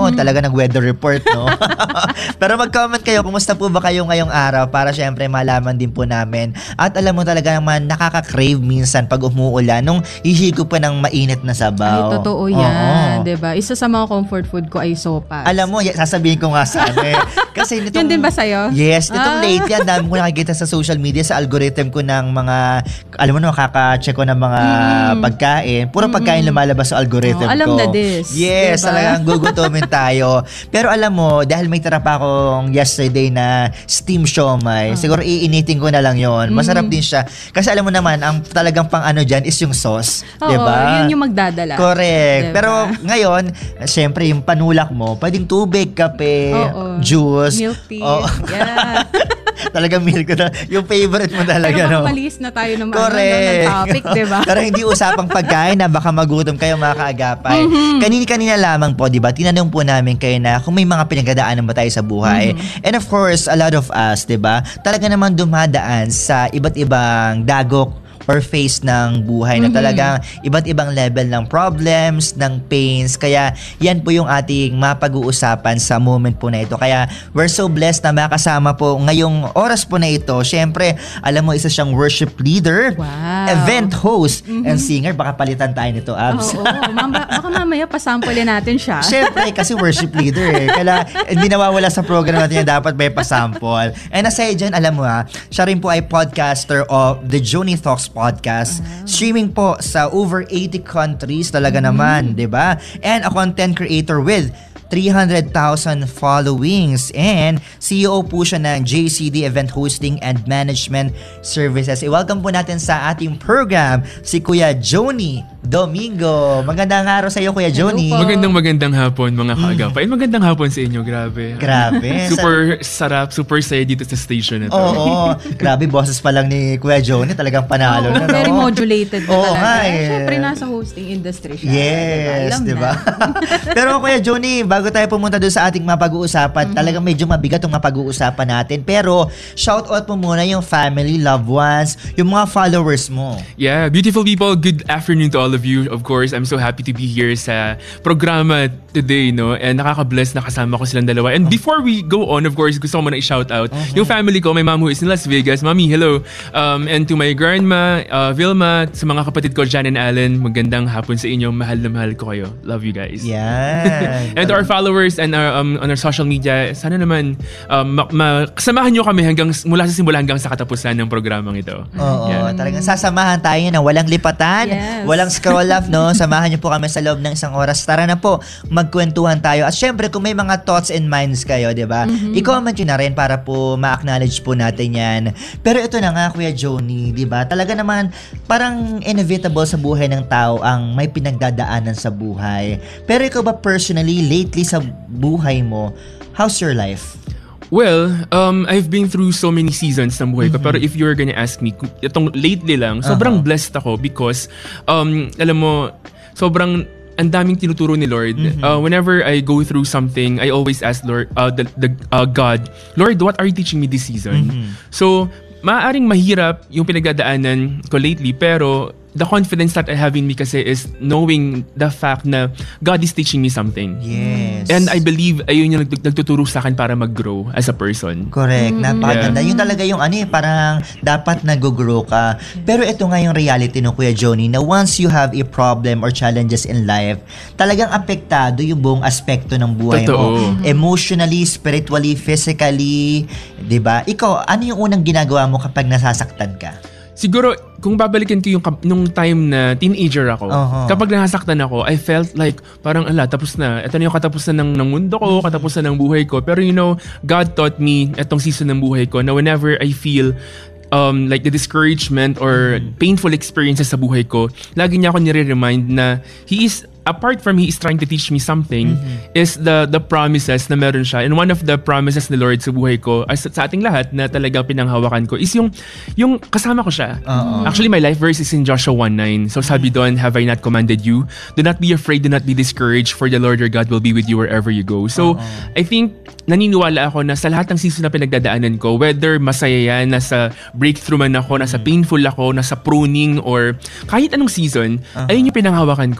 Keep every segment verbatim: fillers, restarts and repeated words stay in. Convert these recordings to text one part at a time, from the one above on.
mm-hmm. talaga nag-weather report, no? Pero mag-comment kayo, kumusta po ba kayo ngayong araw para syempre malaman din po namin. At alam mo talaga naman, nakaka-crave minsan pag umuulan nung hihigo pa ng mainit na sabaw. Ay, totoo yan, diba? Isa sa mga comfort food ko ay sopas. Alam mo, sasabihin ko nga sana eh. Kasi nitong, yun din ba sa'yo? Yes, nitong ah. lately, ang dami ko nakikita sa social media, sa algorithm ko ng mga, alam mo na, kaka-check ko ng mga mm. pagkain. Puro mm-hmm. pagkain lumalabas sa algorithm oh, alam ko. Alam na this. Yes, diba? talagang gugutomin tayo. Pero alam mo, dahil may tira pa akong yesterday na steam siomai, oh. siguro iinitin ko na lang yon. Masarap mm. din siya. Kasi alam mo naman, ang talagang pang ano dyan is yung sauce. Oo, diba? yun yung magdadala. Correct. Diba? Pero ngayon, syempre yung panulak mo, pwedeng tubig, kape, oh, oh. juice. Milk tea. Oh. Yeah. Talagang milk ko na. Yung favorite mo talaga, pero no? Pero malis na tayo ng, correct. Ano, ng topic, diba? Pero hindi usapang pagkain na baka magutom kayo mga kaagapay. Mm-hmm. Kanini-kanina lamang po, diba? Tinanong po namin kayo na kung may mga pinagdadaanan ba tayo sa buhay. Mm-hmm. And of course, a lot of us, diba? Talaga naman dumadaan sa iba't ibang dagok or phase ng buhay mm-hmm. na talagang iba't ibang level ng problems, ng pains. Kaya yan po yung ating mapag-uusapan sa moment po na ito. Kaya we're so blessed na makasama po ngayong oras po na ito. Siyempre, alam mo, isa siyang worship leader, wow. event host, mm-hmm. and singer. Baka palitan tayo nito, Abs. Oo, oo. Mamba, baka mamaya pasample natin siya. Siyempre, kasi worship leader eh. Kaya hindi nawawala sa program natin yan, dapat may pasample. And aside dyan, alam mo ha, siya rin po ay podcaster of The Joni Talks podcast. Uh-huh. Streaming po sa over eighty countries talaga mm-hmm. naman, 'di ba? And a content creator with three hundred thousand followings and C E O po siya ng J C D Event Hosting and Management Services. I-welcome po natin sa ating program si Kuya Joni Domingo. Magandang araw sa iyo, Kuya Joni. Magandang magandang hapon mga kaagapay. Mm. Magandang hapon sa inyo, grabe. Grabe. Super sarap, super saya dito sa station na to. Oo, oo. Grabe, boses pa lang ni Kuya Joni, talagang panalo oh, na. No? Very modulated na oo, talaga. Eh. Siyempre, nasa hosting industry siya. Yes, di ba? Pero Kuya Joni, bago tayo pumunta doon sa ating mapag-uusapan, mm-hmm. talagang medyo mabigat itong mapag-uusapan natin. Pero, shout out mo muna yung family, loved ones, yung mga followers mo. Yeah, beautiful people, good afternoon to all of you. Of course, I'm so happy to be here sa programa today, no? And nakaka-bless na kasama ko silang dalawa. And before we go on, of course, gusto ko muna i-shout out uh-huh. yung family ko, my mom who is in Las Vegas. Mommy, hello. Um, and to my grandma, uh, Vilma, sa mga kapatid ko, Jan and Alan, magandang hapon sa inyo. Mahal na mahal ko kayo. Love you guys. Yeah. And to our followers and our, um, on our social media, sana naman um, ma- ma- kasamahan nyo kami hanggang mula sa simula hanggang sa katapusan ng programang ito. Oo, yeah. talagang sasamahan tayo na walang lipatan, yes. walang scroll up, no? Samahan niyo po kami sa loob ng isang oras. Tara na po, magkwentuhan tayo. At syempre, kung may mga thoughts and minds kayo, di ba? Mm-hmm. I-comment nyo na rin para po ma-acknowledge po natin yan. Pero ito na nga, Kuya Joni, di ba? Talaga naman, parang inevitable sa buhay ng tao ang may pinagdadaanan sa buhay. Pero ikaw ba personally, lately sa buhay mo, how's your life? Well, um, I've been through so many seasons ng buhay ko. Mm-hmm. Pero if you're gonna ask me, itong lately lang, sobrang uh-huh. blessed ako because, um, alam mo, sobrang ang daming tinuturo ni Lord. Mm-hmm. Uh, whenever I go through something, I always ask Lord, uh, the, the uh, God, Lord, what are you teaching me this season? Mm-hmm. So, maaaring mahirap yung pinagdadaanan ko lately, pero the confidence that I have in me kasi is knowing the fact na God is teaching me something. Yes. And I believe ayun yung nag- nagtuturo sa akin para mag-grow as a person. Correct. Mm-hmm. Napakaganda. Yeah. Yung talaga yung ano eh, parang dapat nag-grow ka. Pero ito nga yung reality no, Kuya Joni, na once you have a problem or challenges in life, talagang apektado yung buong aspekto ng buhay Totoo. mo. Emotionally, spiritually, physically, 'di ba? Ikaw, ano yung unang ginagawa mo kapag nasasaktan ka? Siguro, kung babalikin ko yung kap- nung time na teenager ako, uh-huh. kapag nasasaktan ako, I felt like parang ala, tapos na. Ito na yung katapusan ng, ng mundo ko, katapusan ng buhay ko. Pero you know, God taught me etong season ng buhay ko na whenever I feel um, like the discouragement or mm-hmm. painful experiences sa buhay ko, lagi niya ako nire-remind na He is apart from He is trying to teach me something, mm-hmm. is the the promises na meron siya. And one of the promises ni Lord sa buhay ko, as, sa ating lahat na talagang pinanghawakan ko, is yung yung kasama ko siya. Uh-oh. Actually, my life verse is in Joshua one nine. So sabi doon, have I not commanded you? Do not be afraid, do not be discouraged, for the Lord your God will be with you wherever you go. So, Uh-oh. I think, naniniwala ako na sa lahat ng season na pinagdadaanan ko, whether masaya yan, nasa breakthrough man ako, nasa painful ako, nasa pruning, or kahit anong season, uh-huh. ayun yung pinanghawakan ko.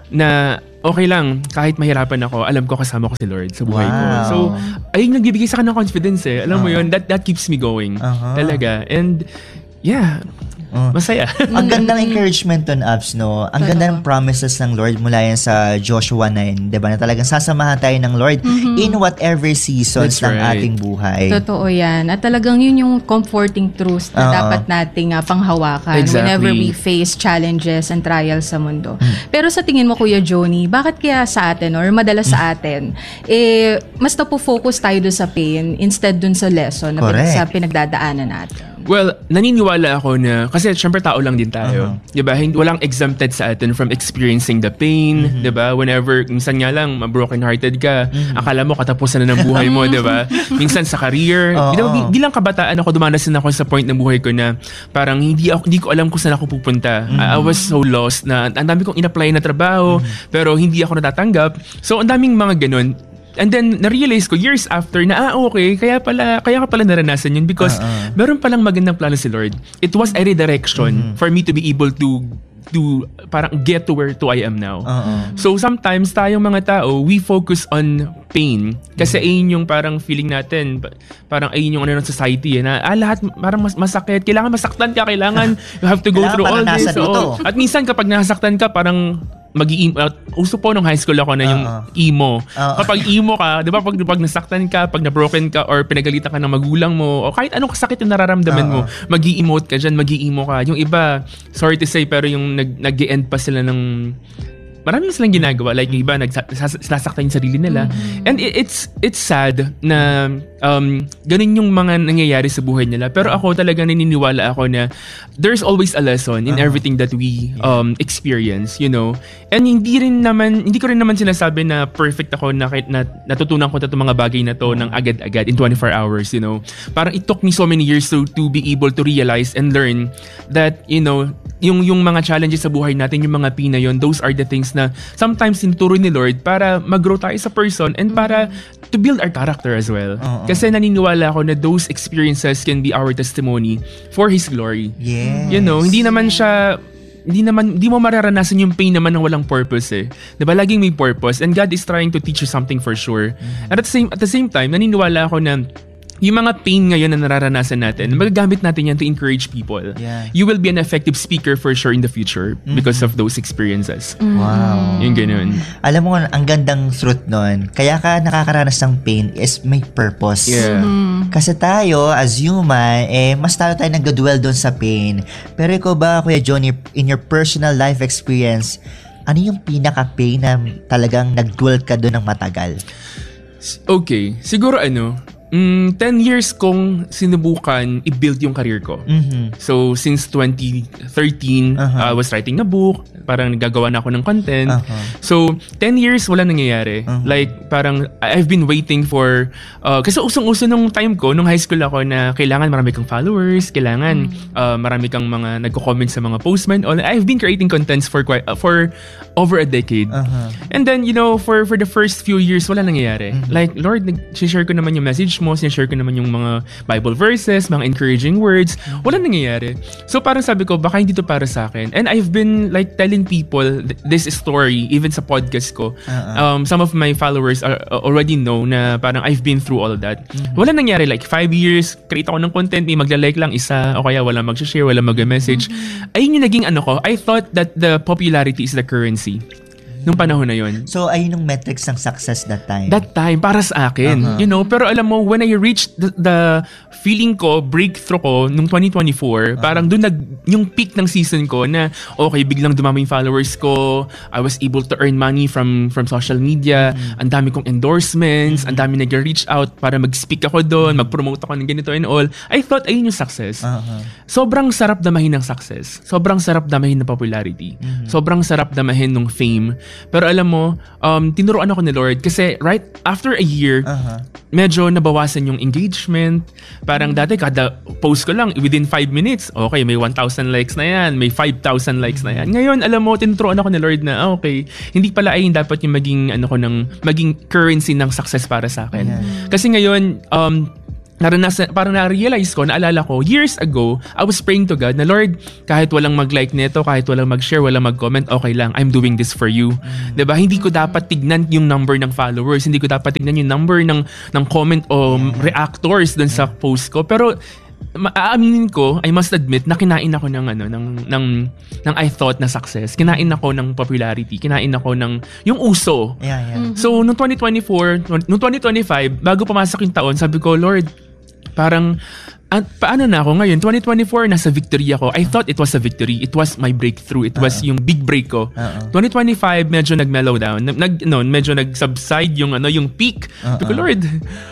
na okay lang, kahit mahirapan ako, alam ko kasama ko si Lord sa buhay wow. ko. So, ayun nagbibigay sa akin ng confidence eh. Alam uh-huh. mo yun, that that keeps me going. Uh-huh. Talaga. And, yeah, uh, masaya. Ang ganda ng encouragement on Abs, no? Ang ganda ng promises ng Lord mula yan sa Joshua nine, diba? Na talagang sasamahan tayo ng Lord mm-hmm. in whatever seasons That's ng right. ating buhay. Totoo yan. At talagang yun yung comforting truth na uh-huh. dapat nating uh, panghawakan exactly. whenever we face challenges and trials sa mundo. Hmm. Pero sa tingin mo, Kuya Johnny, bakit kaya sa atin or madalas sa atin, eh, mas napo-focus tayo dun sa pain instead dun sa lesson na pinag- sa pinagdadaanan natin? Well, naniniwala ako na, kasi syempre tao lang din tayo. Uh-huh. Diba? Walang exempted sa atin from experiencing the pain. Mm-hmm. Diba? Whenever, minsan nga lang, broken-hearted ka, mm-hmm. akala mo katapusan na ng buhay mo, diba? Minsan sa career. Uh-huh. Diba, bilang kabataan ako, dumanasin ako sa point ng buhay ko na parang hindi, ako, hindi ko alam kung saan ako pupunta. Mm-hmm. I, I was so lost na ang dami kong in-apply na trabaho, mm-hmm. pero hindi ako natatanggap. So, ang daming mga ganun. And then, na-realize ko years after na, ah, okay, kaya pala, kaya ka pala naranasan yun because uh-uh. meron palang magandang plano si Lord. It was a redirection mm-hmm. for me to be able to to parang get to where to I am now. Uh-uh. So, sometimes tayong mga tao, we focus on pain. Kasi mm-hmm. ayun yung parang feeling natin, parang ayun yung ano ng society, eh, na ah, lahat parang mas masakit, kailangan masaktan ka, kailangan you have to go through all this. So, at minsan kapag nasaktan ka, parang mag-i-emo. Uh, uso po nung high school ako na yung uh-uh. emo. Uh-uh. Kapag emo ka, di ba pag, pag nasaktan ka, pag na-broken ka, or pinagalitan ka ng magulang mo, o kahit anong kasakit yung nararamdaman uh-uh. mo, mag-i-emote ka dyan, mag-i-emo ka. Yung iba, sorry to say, pero yung nag- nag-e-end pa sila ng marami silang ginagawa. Like, iba, nagsasaktan yung sarili nila. Mm-hmm. And it, it's it's sad na um, ganun yung mga nangyayari sa buhay nila. Pero ako talaga naniniwala ako na there's always a lesson in uh-huh. everything that we um, experience, you know. And hindi rin naman, hindi ko rin naman sinasabi na perfect ako na, na natutunan ko itong mga bagay na to ng agad-agad in twenty-four hours, you know. Parang it took me so many years to, to be able to realize and learn that, you know, yung yung mga challenges sa buhay natin, yung mga pina yun, those are the things na sometimes tinuturo ni Lord para mag-grow tayo sa person and para to build our character as well. Uh-uh. Kasi naniniwala ako na those experiences can be our testimony for His glory. Yes. You know, hindi naman siya hindi naman hindi mo mararanasan yung pain naman ng walang purpose eh. 'Di ba? Laging may purpose and God is trying to teach you something for sure. Mm-hmm. And at the same at the same time, naniniwala ako na yung mga pain ngayon na nararanasan natin, magagamit natin yan to encourage people. Yeah. You will be an effective speaker for sure in the future mm-hmm. because of those experiences. Mm-hmm. Wow. Yung ganun. Alam mo, ang gandang truth nun, kaya ka nakakaranas ng pain is may purpose. Yeah. Mm-hmm. Kasi tayo, as human, eh, mas tayo tayo nag-dwell doon sa pain. Pero ikaw ba, Kuya Johnny, in your personal life experience, ano yung pinaka-pain na talagang nag-dwell ka doon ng matagal? Okay. Siguro ano, Mm, ten years kong sinubukan i-build yung career ko. Mm-hmm. So, since twenty thirteen, uh-huh. I was writing a book. Parang nagagawa na ako ng content. Uh-huh. So, ten years, wala nangyayari. Uh-huh. Like, parang, I've been waiting for, uh, kasi usong-uso nung time ko, nung high school ako, na kailangan marami kang followers, kailangan mm-hmm. uh, marami kang mga nagko-comment sa mga posts man. I've been creating contents for quite, uh, for over a decade. Uh-huh. And then, you know, for for the first few years, wala nangyayari. Mm-hmm. Like, Lord, nag-share ko naman yung message mo, sinashare ko naman yung mga Bible verses, mga encouraging words, wala nangyayari. So parang sabi ko, baka hindi to para sa akin. And I've been like telling people th- this story, even sa podcast ko. Uh-uh. Um, some of my followers are, uh, already know na parang I've been through all of that. Mm-hmm. Wala nangyari, like five years, create ako ng content, may magla-like lang isa, o kaya wala mag-share, wala mag-message. Mm-hmm. Ayun yung naging ano ko, I thought that the popularity is the currency. Nung panahon na yon. So, ayun yung metrics ng success that time. That time, para sa akin. Uh-huh. You know, pero alam mo, when I reached the, the feeling ko, breakthrough ko, nung twenty twenty-four, uh-huh. parang doon nag, yung peak ng season ko na, okay, biglang dumami yung followers ko, I was able to earn money from from social media, uh-huh. ang dami kong endorsements, uh-huh. ang dami nag-reach out para mag-speak ako doon, uh-huh. mag-promote ako ng ganito and all. I thought, ayun yung success. Uh-huh. Sobrang sarap damahin ng success. Sobrang sarap damahin ng popularity. Uh-huh. Sobrang sarap damahin ng fame. Pero alam mo, um, tinuruan ako ni Lord kasi right after a year, uh-huh. medyo nabawasan yung engagement. Parang dati kada post ko lang, within five minutes, okay, may one thousand likes na yan, may five thousand likes na yan. Ngayon, alam mo, tinuruan ako ni Lord na, okay, hindi pala ay dapat yung maging, ano ko, ng, maging currency ng success para sa akin. Uh-huh. Kasi ngayon, um, naranasan, parang na-realize ko, naalala ko, years ago, I was praying to God na, Lord, kahit walang mag-like nito, kahit walang mag-share, walang mag-comment, okay lang, I'm doing this for you. Mm. Diba? Hindi ko dapat tignan yung number ng followers, hindi ko dapat tignan yung number ng, ng comment o yeah. reactors dun sa post ko. Pero, aaminin ko, I must admit, na kinain ako ng, ano, ng, ng, ng I thought na success. Kinain ako ng popularity. Kinain ako ng, yung uso. Yeah, yeah. Mm-hmm. So, noong twenty twenty-four, noong twenty twenty-five, bago pumasok yung taon, sabi ko, Lord, parang, at paano na ako ngayon? twenty twenty-four, nasa victory ako. I thought it was a victory. It was my breakthrough. It was uh-oh. Yung big break ko. Uh-oh. twenty twenty-five, medyo nag-mellow down. Nag, no, medyo nag-subside yung, ano, yung peak. Sabi ko, Lord,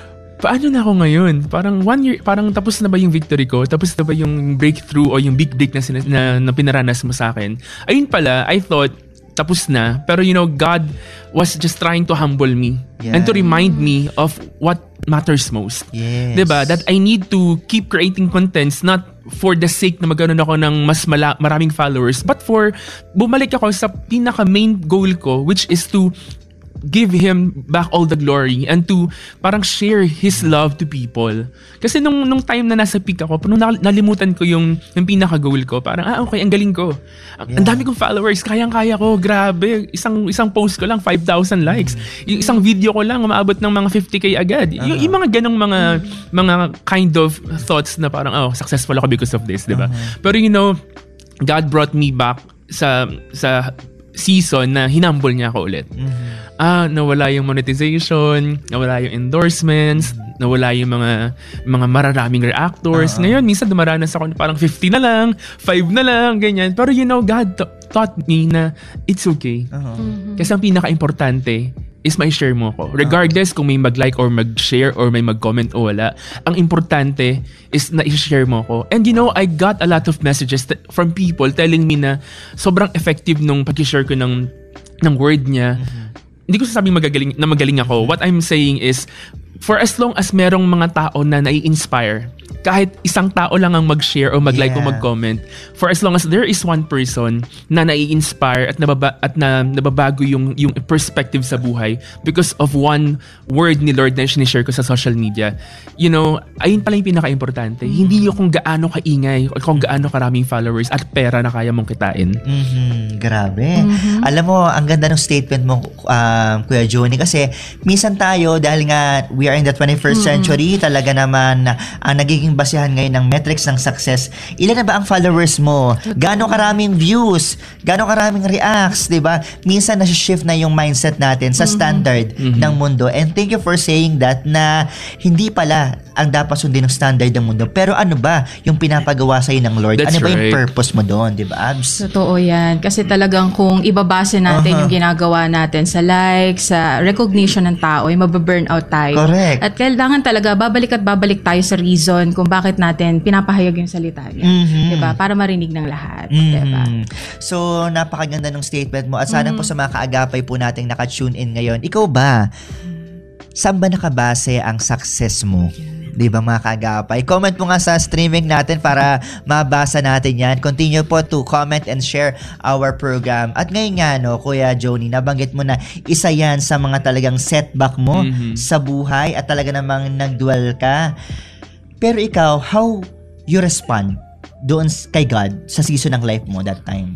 paano na ako ngayon? Parang one year, parang tapos na ba yung victory ko? Tapos na ba yung breakthrough o yung big break na, na, na pinaranas mo sa akin? Ayun pala, I thought, tapos na. Pero you know, God was just trying to humble me. Yeah. And to remind me of what matters most. Yes. Diba? That I need to keep creating contents not for the sake na magkaroon ako ng mas mala- maraming followers, but for bumalik ako sa pinaka-main goal ko, which is to give Him back all the glory and to parang share His love to people. Kasi nung nung time na nasa peak ako, nung nalimutan ko yung, yung pinaka-goal ko, parang, ah, okay, ang galing ko. Ang yeah. dami kong followers, kayang-kaya ko, grabe. Isang isang post ko lang, five thousand likes. Mm-hmm. Yung isang video ko lang, umaabot ng mga fifty k agad. Uh-huh. Yung, yung mga ganong mga, mga kind of thoughts na parang, oh, successful ako because of this, di ba? Uh-huh. Pero you know, God brought me back sa sa season na hinambol niya ako ulit. Mm-hmm. Ah, nawala yung monetization, nawala yung endorsements, mm-hmm. nawala yung mga mga mararaming reactors. Uh-huh. Ngayon, minsan dumaranas ako na parang fifty na lang, five na lang, ganyan. Pero you know, God t- taught me na it's okay. Uh-huh. Mm-hmm. Kasi ang pinaka-importante is may share mo ko. Regardless uh-huh. kung may mag-like or mag-share or may mag-comment o wala, ang importante is na i-share mo ko. And you know, I got a lot of messages t- from people telling me na sobrang effective nung pag-share ko ng, ng word niya. Uh-huh. Hindi ko sasabing magagaling, na magaling ako. What I'm saying is, for as long as merong mga tao na nai-inspire, kahit isang tao lang ang mag-share o mag-like yeah. o mag-comment, for as long as there is one person na nai-inspire at nababa, at na nababago yung yung perspective sa buhay because of one word ni Lord na sinishare ko sa social media, you know, ayun pala yung pinaka-importante. Mm-hmm. Hindi yung kung gaano kaingay o kung gaano karaming followers at pera na kaya mong kitain. Mm-hmm. Grabe. Mm-hmm. Alam mo, ang ganda ng statement mo, uh, Kuya Johnny, kasi minsan tayo, dahil nga we are in the twenty-first mm-hmm. century, talaga naman ang nagiging basihan ngayon ng metrics ng success. Ilan na ba ang followers mo? Gaano karaming views? Gaano karaming reacts? Diba? Minsan nasi-shift na yung mindset natin sa standard mm-hmm. ng mundo. And thank you for saying that na hindi pala ang dapat sundin ng standard ng mundo. Pero ano ba yung pinapagawa sa'yo ng Lord? That's ano ba right. yung purpose mo doon? Diba, Abs? Totoo yan. Kasi talagang kung ibabase natin uh-huh. yung ginagawa natin sa likes, sa recognition ng tao, ay mababurnout tayo. Correct. At kailangan talaga babalik at babalik tayo sa reason kung bakit natin pinapahayag yung salita niya. Mm-hmm. Diba? Para marinig ng lahat. Mm-hmm. Diba? So, napakaganda ng statement mo. At sana mm-hmm. po sa mga kaagapay po nating naka-tune in ngayon. Ikaw ba? Saan ba nakabase ang success mo? Di ba mga kaagapay? Comment mo nga sa streaming natin para mabasa natin yan. Continue po to comment and share our program. At ngayon nga, no, Kuya Johnny, nabanggit mo na isa yan sa mga talagang setback mo mm-hmm. sa buhay at talaga namang nagdual ka. Pero ikaw, how you respond doon kay God sa season ng life mo that time?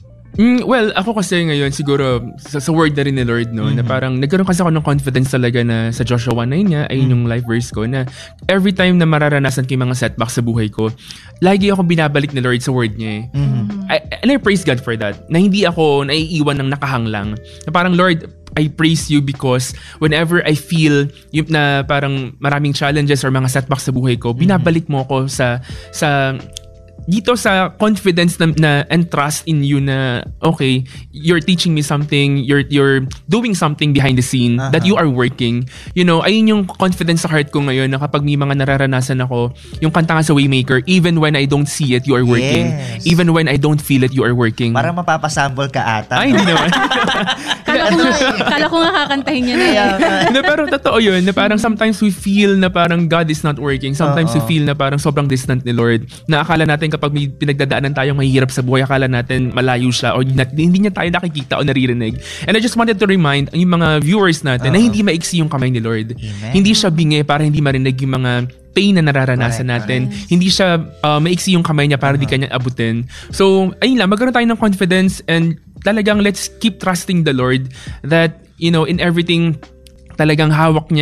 Mm, well, ako kasi ngayon siguro sa, sa word na rin ni Lord, no, mm-hmm. na parang nagkaroon kasi ako ng confidence talaga na sa Joshua one nine niya, ayun mm-hmm. yung life verse ko, na every time na mararanasan ko yung mga setbacks sa buhay ko, lagi ako binabalik ni Lord sa word niya eh. Mm-hmm. I, and I praise God for that, na hindi ako naiiwan ng nakahanglang. Na parang, Lord, I praise you because whenever I feel yung na parang maraming challenges or mga setbacks sa buhay ko, binabalik mo ako sa sa dito sa confidence na, na and trust in you na okay, you're teaching me something, you're you're doing something behind the scene, uh-huh. that you are working. You know, ayun yung confidence sa heart ko ngayon na kapag may mga nararanasan ako, yung kanta nga sa Waymaker, even when I don't see it, you are working. Yes. Even when I don't feel it, you are working. Parang mapapasample ka ata. Ay, hindi naman. Kala ko nga, kala ko nga kakantahin niya na yan. Na, pero totoo yun, na parang sometimes we feel na parang God is not working. Sometimes uh-oh. we feel na parang sobrang distant ni Lord. Na akala natin kapag may pinagdadaanan tayong mahihirap sa buhay, akala natin malayo siya o hindi niya tayo nakikita o naririnig. And I just wanted to remind yung mga viewers natin uh-oh. na hindi maiksi yung kamay ni Lord. Amen. Hindi siya bingi para hindi marinig yung mga pain na nararanasan Correct, natin. Correct. Hindi siya uh, maiksi yung kamay niya para uh-huh. di kanya abutin. So, ayun lang, magkaroon tayo ng confidence and talagang let's keep trusting the Lord that, you know, in everything, talagang hawak niya